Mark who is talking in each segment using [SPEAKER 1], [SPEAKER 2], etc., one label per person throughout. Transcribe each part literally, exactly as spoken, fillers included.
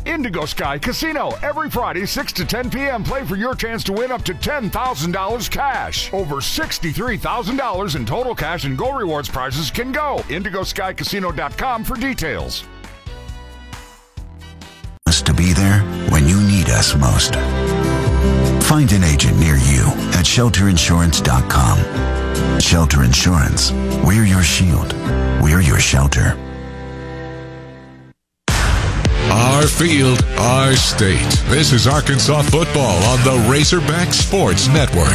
[SPEAKER 1] Indigo Sky Casino. Every Friday, six to ten p.m. Play for your chance to win up to ten thousand dollars cash. Over sixty-three thousand dollars in total cash and Go Rewards prizes can go. indigo sky casino dot com for details.
[SPEAKER 2] Us to be there when you need us most. Find an agent near you at shelter insurance dot com. Shelter Insurance. We're your shield. We're your shelter.
[SPEAKER 3] Our field, our state. This is Arkansas football on the Razorback Sports Network.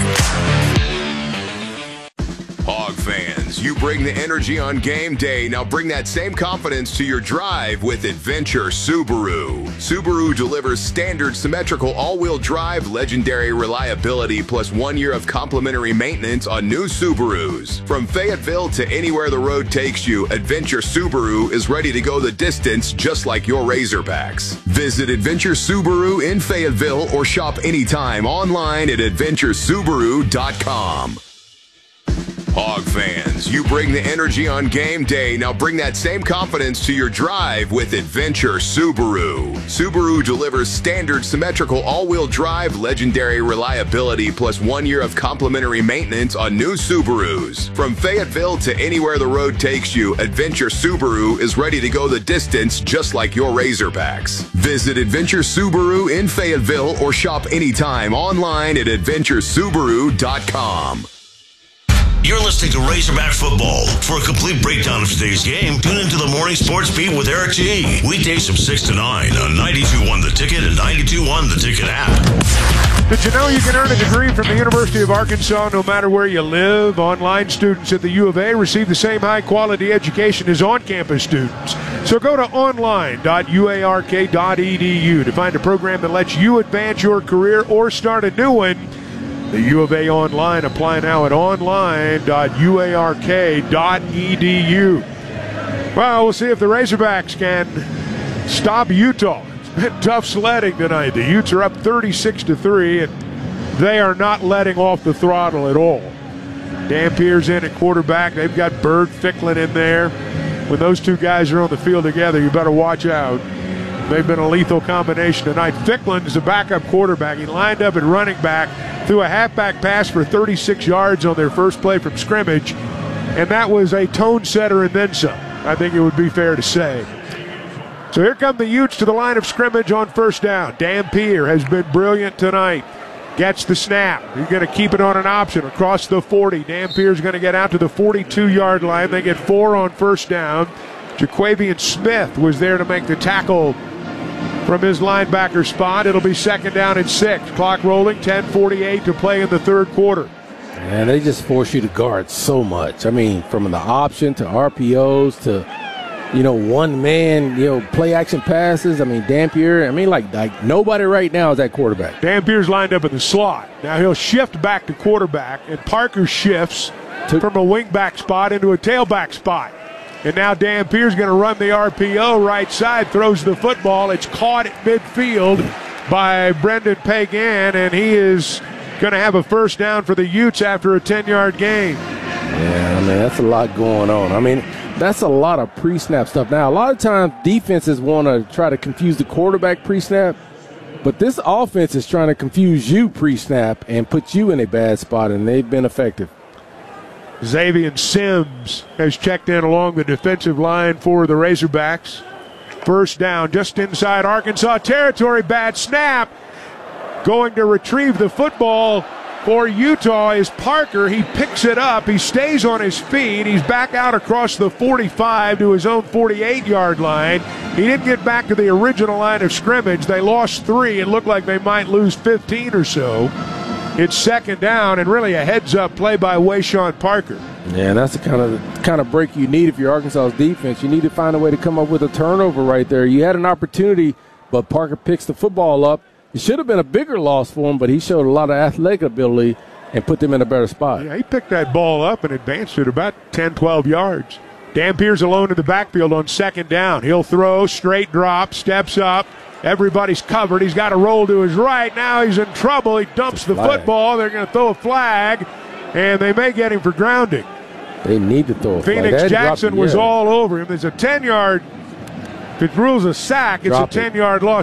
[SPEAKER 4] Hog fans, you bring the energy on game day. Now bring that same confidence to your drive with Adventure Subaru. Subaru delivers standard symmetrical all-wheel drive, legendary reliability, plus one year of complimentary maintenance on new Subarus. From Fayetteville to anywhere the road takes you, Adventure Subaru is ready to go the distance just like your Razorbacks. Visit Adventure Subaru in Fayetteville or shop anytime online at adventure subaru dot com. Hog fans, you bring the energy on game day. Now bring that same confidence to your drive with Adventure Subaru. Subaru delivers standard symmetrical all-wheel drive, legendary reliability, plus one year of complimentary maintenance on new Subarus. From Fayetteville to anywhere the road takes you, Adventure Subaru is ready to go the distance just like your Razorbacks. Visit Adventure Subaru in Fayetteville or shop anytime online at adventure subaru dot com.
[SPEAKER 5] You're listening to Razorback Football. For a complete breakdown of today's game, tune into the Morning Sports Beat with Eric G. Weekdays from six to nine on ninety-two point one The Ticket and ninety-two point one The Ticket app.
[SPEAKER 6] Did you know you can earn a degree from the University of Arkansas no matter where you live? Online students at the U of A receive the same high-quality education as on-campus students. So go to online dot u a r k dot e d u to find a program that lets you advance your career or start a new one. The U of A Online. Apply now at online dot u a r k dot e d u. Well, we'll see if the Razorbacks can stop Utah. It's been tough sledding tonight. The Utes are up thirty-six to three, and they are not letting off the throttle at all. Dampier's in at quarterback. They've got Bird Ficklin in there. When those two guys are on the field together, you better watch out. They've been a lethal combination tonight. Ficklin is a backup quarterback. He lined up at running back, threw a halfback pass for thirty-six yards on their first play from scrimmage, and that was a tone setter and then some, I think it would be fair to say. So here come the Utes to the line of scrimmage on first down. Dampier has been brilliant tonight. Gets the snap. He's going to keep it on an option across the forty. Dampier's going to get out to the forty-two-yard line. They get four on first down. Jaquavian Smith was there to make the tackle from his linebacker spot. It'll be second down and six. Clock rolling, ten forty-eight to play in the third quarter.
[SPEAKER 7] And they just force you to guard so much. I mean, from the option to R P Os to, you know, one man, you know, play action passes. I mean, Dampier, I mean, like, like nobody right now is at quarterback.
[SPEAKER 6] Dampier's lined up in the slot. Now he'll shift back to quarterback, and Parker shifts to, from a wingback spot into a tailback spot. And now Dampier's going to run the R P O right side, throws the football. It's caught at midfield by Brendan Pagan, and he is going to have a first down for the Utes after a ten-yard gain.
[SPEAKER 7] Yeah, I mean, that's a lot going on. I mean, that's a lot of pre-snap stuff. Now, a lot of times defenses want to try to confuse the quarterback pre-snap, but this offense is trying to confuse you pre-snap and put you in a bad spot, and they've been effective.
[SPEAKER 6] Xavier Sims has checked in along the defensive line for the Razorbacks. First down just inside Arkansas territory. Bad snap. Going to retrieve the football for Utah is Parker. He picks it up. He stays on his feet. He's back out across the forty-five to his own forty-eight-yard line. He didn't get back to the original line of scrimmage. They lost three. It looked like they might lose fifteen or so. It's second down, and really a heads-up play by Wayshawn Parker.
[SPEAKER 7] Yeah, that's the kind of kind of break you need if you're Arkansas's defense. You need to find a way to come up with a turnover right there. You had an opportunity, but Parker picks the football up. It should have been a bigger loss for him, but he showed a lot of athletic ability and put them in a better spot.
[SPEAKER 6] Yeah, he picked that ball up and advanced it about ten, twelve yards. Dampier's alone in the backfield on second down. He'll throw, straight drop, steps up. Everybody's covered. He's got to roll to his right. Now he's in trouble. He dumps the football. They're going to throw a flag, and they may get him for grounding.
[SPEAKER 7] They need to throw a flag.
[SPEAKER 6] Phoenix Jackson was all over him. There's a ten-yard. If it rules a sack, it's a ten-yard loss.